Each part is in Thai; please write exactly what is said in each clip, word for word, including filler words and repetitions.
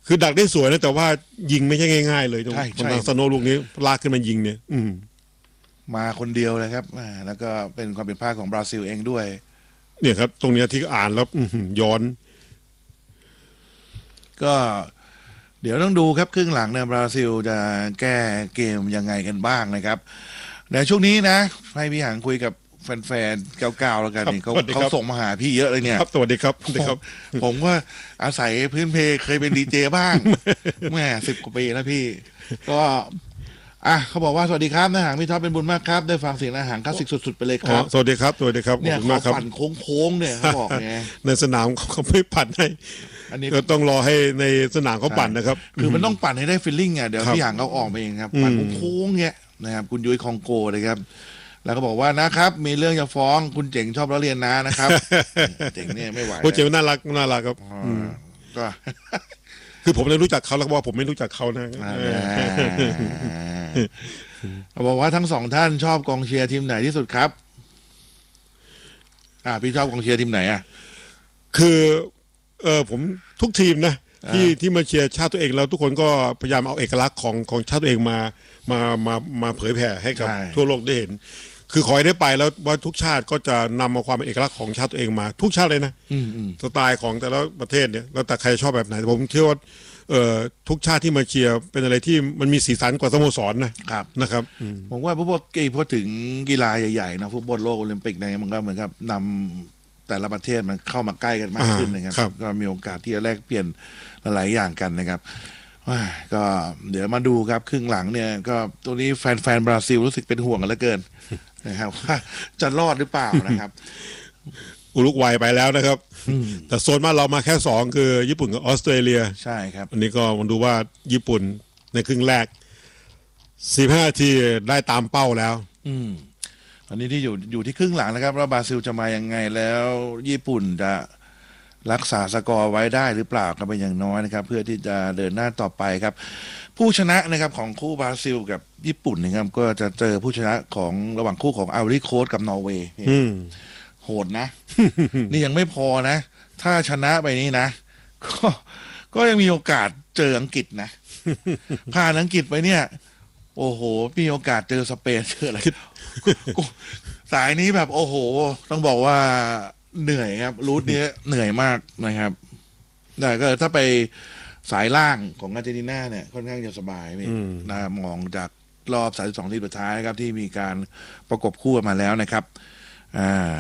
คือดักได้สวยนะแต่ว่ายิงไม่ใช่ง่ายๆเลยตรงใช่ใช่สโนลูกนี้ลากขึ้นมายิงเนี่ย อืมมาคนเดียวเลยครับอ่าแล้วก็เป็นความผิดพลาดของบราซิลเองด้วยเนี่ยครับ ตรงเนี้ยที่อ่านแล้วย้อนก็เดี๋ยวต้องดูครับครึ่งหลังเนี่ยบราซิลจะแก้เกมยังไงกันบ้างนะครับในช่วงนี้นะให้พี่หางคุยกับแฟนๆเก่าๆแล้วกันนี่เขาเขาส่งมาหาพี่เยอะเลยเนี่ยครับสวัสดีครับสวัสดีครับผมว่าอาศัยพื้นเพเคยเป็นดีเจบ้างแม่สิบกว่าปีแล้วพี่ก็อ่ะเขาบอกว่าสวัสดีครับนะหางพี่ท็อปเป็นบุญมากครับได้ฟังเสียงนะหางคลาสสิกสุดๆไปเลยครับสวัสดีครับสวัสดีครับเนี่ยขอบคุณเขามากครับปั่นโค้งๆเนี่ยเขาบอกไงในสนามเขาไม่ปั่นให้อันนี้ก็ต้องรอให้ในสนามเขาปั่นนะครับคือมันต้องปั่นให้ได้ฟีลลิ่งอ่ะเดี๋ยวครับพี่หางเขาออกมาเองครับอืมปั่นโค้งๆเงี้ยนะครับคุณยุ้ยคองโกนะครับ แล้วก็บอกว่านะครับ มีเรื่องจะฟ้องคุณเจ๋งชอบล้อเลียนนะนะครับ เจ๋งเนี่ยไม่ไหวโอ้เจ๋งน่ารักน่ารักครับอ่าอืมก็คือผมเลยรู้จักเขาแล้วก็ว่าผมไม่รู้จักเขานะอ่าเออเขาบอกว่าทั้งสองท่านชอบกองเชียร์ทีมไหนที่สุดครับ อ่าพี่ชอบกองเชียร์ทีมไหนอ่ะคือเออผมทุกทีมนะอ่าที่ที่มาเชียร์ชาติตัวเองแล้วทุกคนก็พยายามเอาเอกลักษณ์ของของชาติตัวเองมามามามาเผยแผ่ให้กับทั่วโลกได้เห็น คือขอให้ได้ไปแล้วว่าทุกชาติก็จะนำมาความเป็นเอกลักษณ์ของชาติตัวเองมา ทุกชาติเลยนะอืมอืมสไตล์ของแต่ละประเทศเนี่ยแล้วแต่ใครชอบแบบไหนแต่ผมเชื่อว่าเอ่อทุกชาติที่มาเชียร์เป็นอะไรที่มันมีสีสันกว่าสโมสรนะครับ นะครับอืมผมว่าพวกกีพอถึงกีฬาใหญ่ๆนะฟุตบอลโลกโอลิมปิกเนี่ยมันก็เหมือนกับนำแต่ละประเทศมันเข้ามาใกล้กันมากขึ้นนะครับครับก็มีโอกาสที่จะแลกเปลี่ยนหลายๆอย่างกันนะครับว้ายก็เดี๋ยวมาดูครับครึ่งหลังเนี่ยก็ตัวนี้แฟนๆบราซิลรู้สึกเป็นห่วงกันเหลือเกินนะครับว่าจะรอดหรือเปล่านะครับอุรุกวัยไปแล้วนะครับ แต่โซนบ้านเรามาแค่สองคือญี่ปุ่นกับออสเตรเลียใช่ครับวันนี้ก็มาดูว่าญี่ปุ่นในครึ่งแรกสิบห้านาทีได้ตามเป้าแล้วอืมอันนี้ที่อยู่อยู่ที่ครึ่งหลังนะครับว่าบราซิลจะมายังไงแล้วญี่ปุ่นจะรักษาสกอร์ไว้ได้หรือเปล่าก็เป็นอย่างน้อยนะครับ เพื่อที่จะเดินหน้าต่อไปครับ ผู้ชนะนะครับของคู่บราซิลกับญี่ปุ่นนะครับก็จะเจอผู้ชนะของระหว่างคู่ของอัลริโคสกับนอร์เวย์อืมโหดนะ นี่ยังไม่พอนะ ถ้าชนะไปนี่นะ ก็ก็ยังมีโอกาสเจออังกฤษนะ ผ่านอังกฤษไปเนี่ย โอ้โหมีโอกาสเจอสเปนเจออะไร สายนี้แบบโอ้โห ต้องบอกว่าเหนื่อยครับ รูทนี้เหนื่อยมากนะครับแต่ก็ถ้าไปสายล่างของอาร์เจนตินาเนี่ยค่อนข้างจะสบายไม่อืมน่ามองจากรอบสามสิบสองทีมสุดท้ายนะครับ ที่มีการประกบคู่กันมาแล้วนะครับ อ่า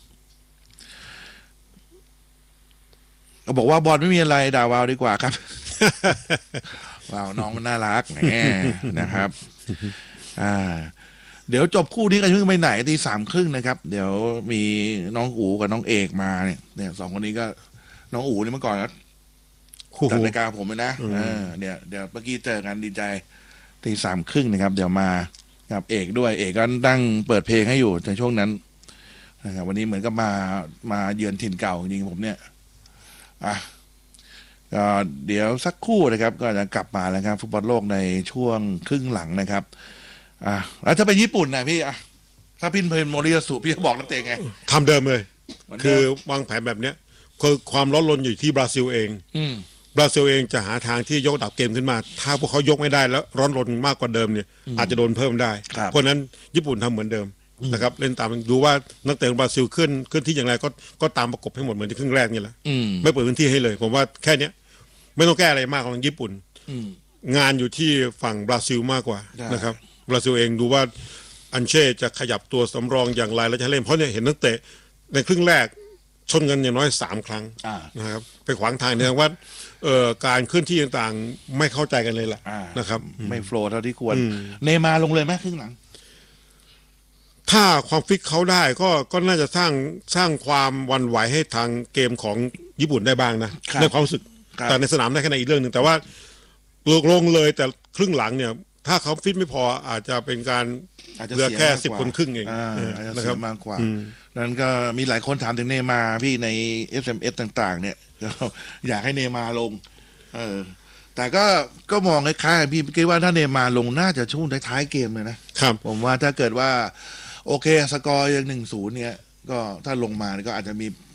ก็บอกว่าบอลไม่มีอะไรด่าวาวดีกว่าครับ ว้าวน้องมันน่ารักแหมนะครับ อ่า เดี๋ยวจบคู่นี้กันยังไม่ไหนตีสามครึ่งนะครับ เดี๋ยวมีน้องอูกับน้องเอกมาเนี่ยเนี่ยสองคนนี้ก็ น้องอูนี่เมื่อก่อนก็คู่จัดหูรายการผมเลยนะอืมเออเดี๋ยวเดี๋ยวเมื่อกี้เจอกันดีใจตีสามครึ่งนะครับ เดี๋ยวมากับเอกด้วยเอกก็ตั้งเปิดเพลงให้อยู่ในช่วงนั้นนะครับวันนี้เหมือนกับมามาเยือนถิ่นเก่าจริงๆผมเนี่ยอ่ะก็เดี๋ยวสักครู่นะครับ ก็จะกลับมาแล้วครับ ฟุตบอลโลกในช่วงครึ่งหลังนะครับ อ่ะแล้วถ้าเป็นญี่ปุ่นนะพี่อ่ะถ้าพินเพนโมริยาสุพี่จะบอกนักเตะไงทำเดิมเลยเหมือนเดิมคือวางแผนแบบเนี้ยคือความร้อนรนอยู่ที่บราซิลเองอืมบราซิลเองจะหาทางที่ยกระดับเกมขึ้นมา ถ้าพวกเขายกไม่ได้แล้วร้อนรนมากกว่าเดิมเนี่ยอาจจะโดนเพิ่มได้ครับเพราะฉะนั้นญี่ปุ่นทำเหมือนเดิมนะครับเล่นตามดูว่านักเตะของบราซิลขึ้นขึ้นที่อย่างไรก็ก็ตามประกบให้หมดเหมือนที่ครึ่งแรกนี่แหละอืมไม่เปิดพื้นที่ให้เลย ผมว่าแค่เนี้ยไม่ต้องแก้อะไรมากของญี่ปุ่นอืมงานอยู่ที่ฝั่งบราซิลมากกว่าได้นะครับบราซิลเองดูว่าอันเช่จะขยับตัวสำรองอย่างไรแล้วจะเล่นเพราะเนี่ยเห็นนักเตะในครึ่งแรกชนกันอย่างน้อยสามครั้งอ่านะครับไปขวางทางเนี่ยว่าเอ่อการเคลื่อนที่ต่างๆไม่เข้าใจกันเลยล่ะอ่านะครับไม่โฟลว์เท่าที่ควรอืมเนย์มาร์ลงเลยไหมครึ่งหลังถ้าความฟิตเขาได้ก็ก็น่าจะสร้างสร้างความหวันไหวให้ทางเกมของญี่ปุ่นได้บ้างนะครับ ในความรู้สึกครับแต่ในสนามได้แค่ไหนอีกเรื่องหนึ่งแต่ว่าลงเลยแต่ครึ่งหลังเนี่ย ถ้าเขาฟิตไม่พออาจจะเป็นการอาจจะเหลือสียแค่มากกว่าสิบคนครึ่งเองอ่าเอออาจจะนะเสีครัยบมากกว่าอืมนั้นก็มีหลายคนถามถึงเนย์มาร์พี่ใน เอส เอ็ม เอส ต่าง ๆ เนี่ย ก็อยากให้เนย์มาร์ลง เออ แต่ก็ก็มองคล้ายๆพี่คิดว่าถ้าเนย์มาร์ลงน่าจะช่วงท้ายๆเกมเลยนะครับ ผมว่าถ้าเกิดว่า โอเค สกอร์ยังหนึ่งศูนย์เนี่ย ก็ถ้าลงมาก็อาจจะมี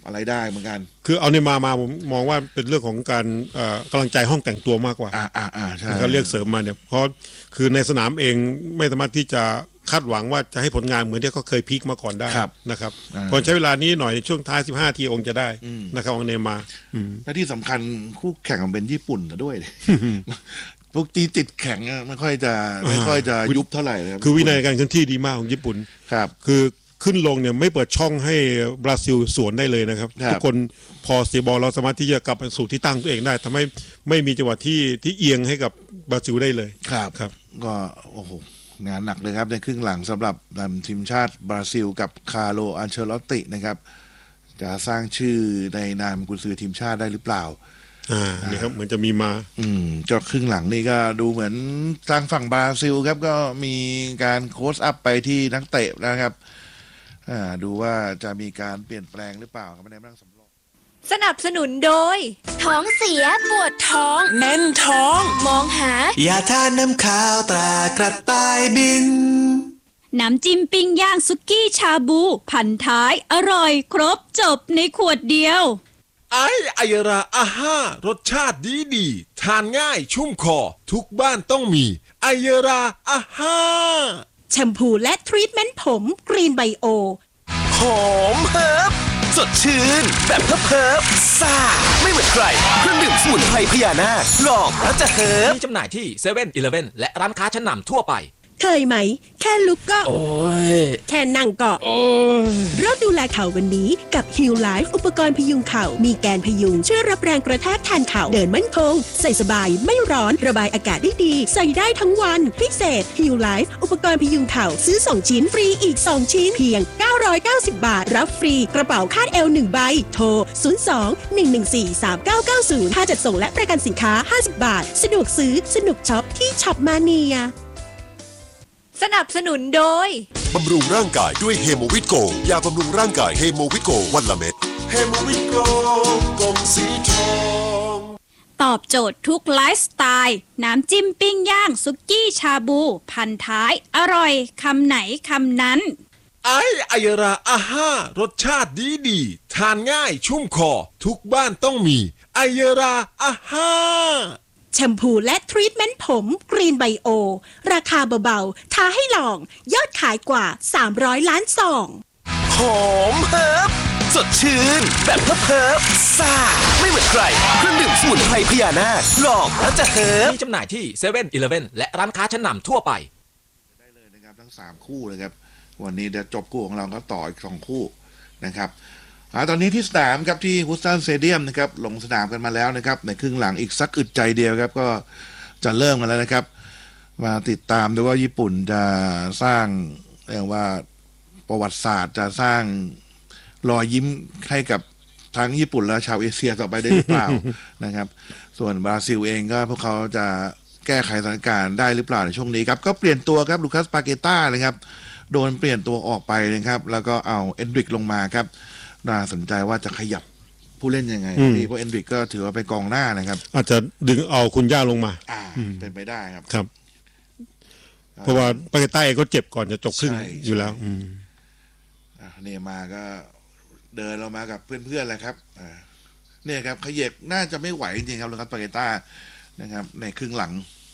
อะไรได้เหมือนกันคือเอาในมามาผมมองว่าเป็นเรื่องของการกำลังใจห้องแต่งตัวมากกว่าอ่าอ่าอ่าใช่เขาเรียกเสริมมาเนี่ยเพราะคือในสนามเองไม่สามารถที่จะคาดหวังว่าจะให้ผลงานเหมือนที่เขาเคยพีคมาก่อนได้นะครับพอใช้เวลานี้หน่อยช่วงท้ายสิบห้าทีองค์จะได้นะครับองเนมาและที่สำคัญคู่แข่งเป็นญี่ปุ่นด้วยพวกตีติดแข็งไม่ค่อยจะไม่ค่อยจะยุบเท่าไหร่เลยคือวินัยการเคลื่อนที่ดีมากของญี่ปุ่นครับคือขึ้นลงเนี่ยไม่เปิดช่องให้บราซิลสวนได้เลยนะครับทุกคนพอเสียบอลเราสามารถที่จะกลับไปสู่ที่ตั้งตัวเองได้ทำให้ไม่มีจังหวะที่ที่เอียงให้กับบราซิลได้เลยครับครับก็โอ้โหงานหนักเลยครับในครึ่งหลังสำหรับทีมชาติบราซิลกับคาร์โลอันเชลอตตินะครับจะสร้างชื่อในนามกุนซือทีมชาติได้หรือเปล่าอ่านี่ครับเหมือนจะมีมาอืมจอดครึ่งหลังนี่ก็ดูเหมือนทางฝั่งบราซิลครับก็มีการโค้ชอัพไปที่นักเตะนะครับอ่าดูว่าจะมีการเปลี่ยนแปลงหรือเปล่าครับในเรื่องสำรองสนับสนุนโดยท้องเสียปวดท้องแน่นท้องมองหายาทานน้ำข้าวตรากระต่ายบินน้ำจิ้มปิ้งย่างสุกี้ชาบูพันท้ายอร่อยครบจบในขวดเดียวไอไอราอาห้ารสชาติดีดีทานง่ายชุ่มคอทุกบ้านต้องมีไอราอาห้าแชมพูและทรีทเมนต์ผมกรีนไบโอหอมเฮิร์บสดชื่นแบบเพิบๆซ่าไม่เหมือนใครเครื่องดื่มสมุนไพรพญานาคลองแล้วจะเฮิร์บมีจำหน่ายที่เซเว่นอีเลฟเว่นและร้านค้าชั้นนำทั่วไปเคยไหมแค่ลุกก็โอ้ยแค่นั่งก็โอ้ยเริ่มดูแลเข่าวันนี้กับ Heal Life อุปกรณ์พยุงเข่ามีแกนพยุงช่วยรับแรงกระแทกแทนเข่าเดินมั่นคงใส่สบายไม่ร้อนระบายอากาศได้ดีใส่ได้ทั้งวันพิเศษ Heal Life อุปกรณ์พยุงเข่าซื้อสองชิ้นฟรีอีกสองชิ้นเพียงเก้าร้อยเก้าสิบบาทรับฟรีกระเป๋าคาดเอวหนึ่งใบโทรศูนย์ สอง หนึ่ง หนึ่ง สี่ สาม เก้า เก้า ศูนย์ค่าจัดส่งและประกันสินค้าห้าสิบบาทสะดวกซื้อสนุกช็อปที่ช็อปมาเนียสนับสนุนโดยบำรุงร่างกายด้วยเฮโมวิตโกยาบำรุงร่างกายเฮโมวิตโกวันละเม็ดเฮโมวิตโกกล่องสีทองตอบโจทย์ทุกไลฟ์สไตล์น้ำจิ้มปิ้งย่างสุกี้ชาบูพันท้ายอร่อยคำไหนคำนั้นไอไอราอาห้ารสชาติดีดีทานง่ายชุ่มคอทุกบ้านต้องมีไอราอาห้าแชมพูและทรีทเมนต์ผมกรีนไบโอราคาเบาๆท้าให้ลองยอดขายกว่าสามร้อยล้านซองหอมเฮิร์บสดชื่นแบบเพิบๆซ่าไม่เหมือนใครเครื่องดื่มสมุนไพรพญานาคลองแล้วจะเฮิร์บมีจำหน่ายที่เซเว่นอีเลฟเว่นและร้านค้าชั้นนำทั่วไปได้เลยนะครับทั้งสามคู่เลยครับวันนี้เดี๋ยวจบคู่ของเราก็ต่ออีกสองคู่นะครับตอนนี้ที่สนามครับที่ฮูสตันสเตเดียมนะครับลงสนามกันมาแล้วนะครับในครึ่งหลังอีกสักอึดใจเดียวครับก็จะเริ่มกันแล้วนะครับมาติดตามดูว่าญี่ปุ่นจะสร้างเรียกว่าประวัติศาสตร์จะสร้างรอยยิ้มให้กับทั้งญี่ปุ่นและชาวเอเชียต่อไปได้หรือเปล่า นะครับส่วนบราซิลเองก็พวกเขาจะแก้ไขสถานการณ์ได้หรือเปล่าในช่วงนี้ครับก็เปลี่ยนตัวครับลูคัสปาเกต้านะครับโดนเปลี่ยนตัวออกไปนะครับแล้วก็เอาเอนดริกลงมาครับน่าสนใจว่าจะขยับผู้เล่นยังไงเพราะเอนดริกก็ถือว่าเป็นกองหน้านะครับอาจจะดึงเอาคุณย่าลงมาอ่าเป็นไปได้ครับครับเพราะว่าปาเกต้าเองก็เจ็บก่อนจะจบครึ่งอยู่แล้วเนมาก็เดินเรามากับเพื่อนๆแหละครับเนี่ยครับขยับน่าจะไม่ไหวจริงๆครับลูคัสปาเกต้านะครับในครึ่งหลัง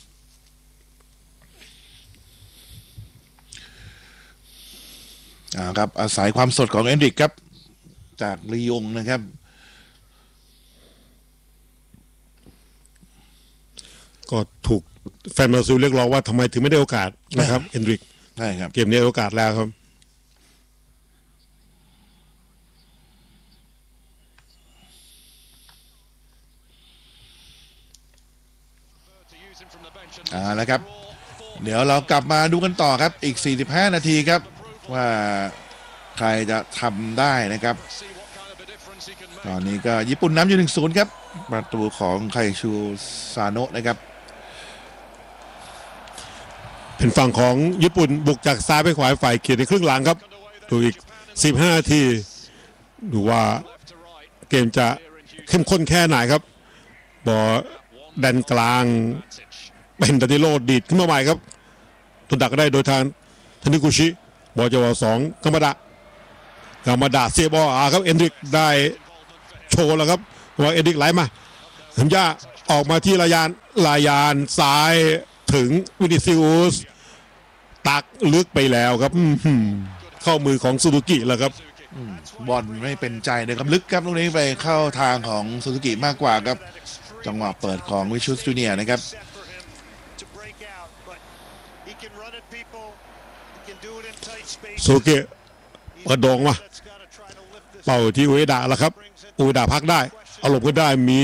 อ่าครับอาศัยความสดของเอนดริกครับจากลียงนะครับก็ถูกแฟนบราซิลเรียกร้องว่าทำไมถึงไม่ได้โอกาสนะครับเอนดริกใช่ครับเกมนี้โอกาสแล้วครับอ่าแล้วครับเดี๋ยวเรากลับมาดูกันต่อครับอีกสี่สิบห้านาทีครับว่าใครจะทำได้นะครับตอนนี้ก็ญี่ปุ่นนำอยู่ หนึ่งศูนย์ ครับประตูของไคชูซาโนะนะครับเป็นฝั่งของญี่ปุ่นบุกจากซ้ายไปขวาฝ่ายเขียนในครึ่งหลังครับดูอีกสิบห้านาทีดูว่าเกมจะเข้มข้นแค่ไหนครับบอลแดนกลางเป็นดานิโลดีดขึ้นมาใหม่ครับตุนดักได้โดยทางทานิกุชิบอลจังหวะสองกัมบดะยามาดาเซบออาครับเอนริกได้โชว์แล้วครับว่าเอนริกไหลมาสัญญาออกมาที่ลายานลายานซ้ายถึงวินิซิอุสตักลึกไปแล้วครับเข้ามือของซูซูกิแล้วครับบอลไม่เป็นใจเลยครับลึกครับลูกนี้ไปเข้าทางของซูซูกิมากกว่าครับจังหวะเปิดของวิชุสจูเนียร์นะครับซูซูกิเปิดโด่งมาเป่าที่อุเอดะแล้วครับอุเอดะพักได้เอาหลบก็ได้มี